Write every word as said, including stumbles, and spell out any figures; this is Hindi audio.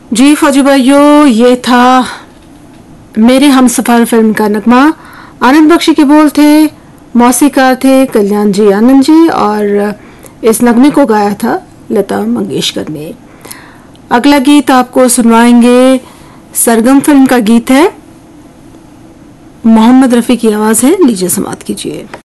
जी फौजी भाइयों, ये था मेरे हमसफर फिल्म का नगमा। आनंद बख्शी के बोल थे, मौसीकार थे कल्याण जी आनंद जी, और इस नगमे को गाया था लता मंगेशकर ने। अगला गीत आपको सुनवाएंगे, सरगम फिल्म का गीत है, मोहम्मद रफ़ी की आवाज़ है, लीजिए समाअत कीजिए।